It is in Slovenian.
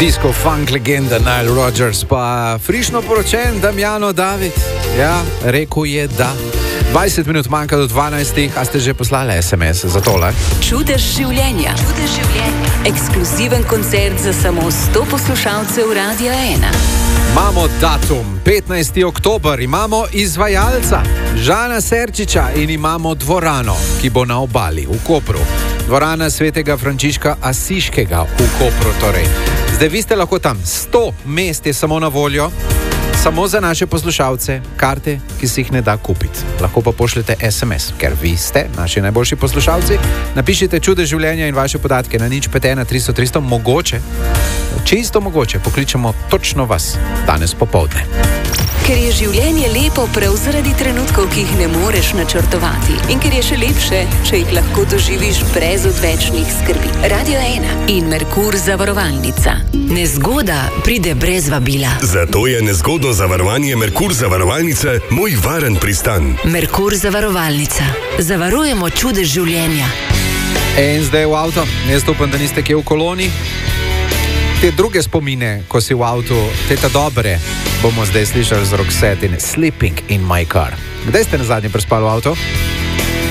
Disco funk legenda Nile Rodgers, pa frišno poročen Damjano David. Ja, rekel je da. 20 minut manjka do 12, a ste že poslali SMS za tole? Čudež življenja. Ekskluziven koncert za samo 100 poslušalcev Radia 1. Imamo datum, 15. oktober, imamo izvajalca Žana Serčiča in imamo dvorano, ki bo na obali v Kopru. Dvorana svetega Frančiška Asiškega v Kopru torej. Zdaj vi ste lahko tam, 100 mest je samo na voljo, samo za naše poslušalce, karte, ki si jih ne da kupiti. Lahko pa pošljete SMS, ker vi ste naši najboljši poslušalci. Napišite Čudež življenja in vaše podatke na 051 300 300, mogoče, čisto mogoče, pokličemo točno vas danes popoldne. Ker je življenje lepo prav zaradi trenutkov, ki jih ne moreš načrtovati. In ker je še lepše, če jih lahko doživiš brez odvečnih skrbi. Radio 1 in Merkur zavarovalnica. Nezgoda pride brez vabila. Zato je nezgodno zavarovanje Merkur zavarovalnice moj varen pristan. Merkur zavarovalnica. Zavarujemo čudež življenja. In zdaj v avto. Jaz upam, da niste kje v koloni. Te druge spomine, ko si v avtu, te ta dobre, bomo zdaj slišali z Roxette in Sleeping in my car. Kdaj ste nazadnje prespali v avto?